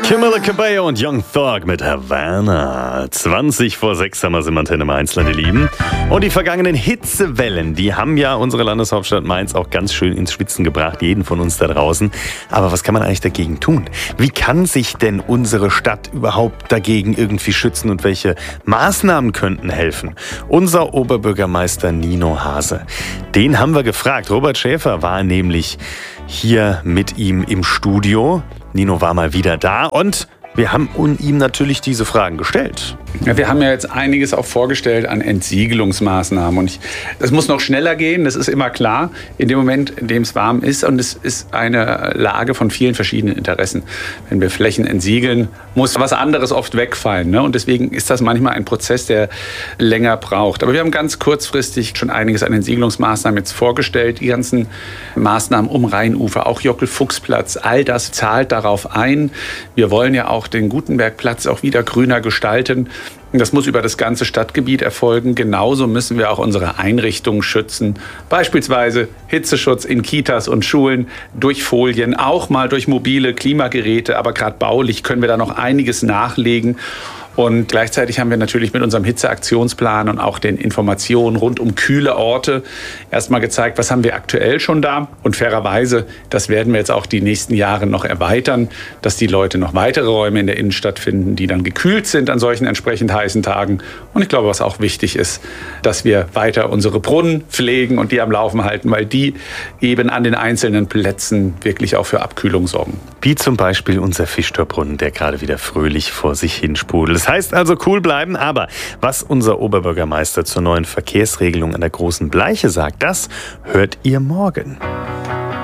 Camila Cabello und Young Thug mit Havana. 20 vor 6 haben wir es im Antenne Mainz, meine Lieben. Und die vergangenen Hitzewellen, die haben ja unsere Landeshauptstadt Mainz auch ganz schön ins Schwitzen gebracht, jeden von uns da draußen. Aber was kann man eigentlich dagegen tun? Wie kann sich denn unsere Stadt überhaupt dagegen irgendwie schützen und welche Maßnahmen könnten helfen? Unser Oberbürgermeister Nino Hase, den haben wir gefragt. Robert Schäfer war nämlich hier mit ihm im Studio. Nino war mal wieder da und wir haben ihm natürlich diese Fragen gestellt. Ja, wir haben ja jetzt einiges auch vorgestellt an Entsiegelungsmaßnahmen. Und es muss noch schneller gehen, das ist immer klar, in dem Moment, in dem es warm ist. Und es ist eine Lage von vielen verschiedenen Interessen. Wenn wir Flächen entsiegeln, muss was anderes oft wegfallen. Ne? Und deswegen ist das manchmal ein Prozess, der länger braucht. Aber wir haben ganz kurzfristig schon einiges an Entsiegelungsmaßnahmen jetzt vorgestellt. Die ganzen Maßnahmen um Rheinufer, auch Jockel-Fuchs-Platz, all das zahlt darauf ein. Wir wollen ja auch den Gutenbergplatz auch wieder grüner gestalten. Das muss über das ganze Stadtgebiet erfolgen. Genauso müssen wir auch unsere Einrichtungen schützen. Beispielsweise Hitzeschutz in Kitas und Schulen durch Folien, auch mal durch mobile Klimageräte. Aber gerade baulich können wir da noch einiges nachlegen. Und gleichzeitig haben wir natürlich mit unserem Hitzeaktionsplan und auch den Informationen rund um kühle Orte erstmal gezeigt, was haben wir aktuell schon da. Und fairerweise, das werden wir jetzt auch die nächsten Jahre noch erweitern, dass die Leute noch weitere Räume in der Innenstadt finden, die dann gekühlt sind an solchen entsprechend heißen Tagen. Und ich glaube, was auch wichtig ist, dass wir weiter unsere Brunnen pflegen und die am Laufen halten, weil die eben an den einzelnen Plätzen wirklich auch für Abkühlung sorgen. Wie zum Beispiel unser Fischtorbrunnen, der gerade wieder fröhlich vor sich hin sprudelt. Das heißt also cool bleiben, aber was unser Oberbürgermeister zur neuen Verkehrsregelung an der Großen Bleiche sagt, das hört ihr morgen.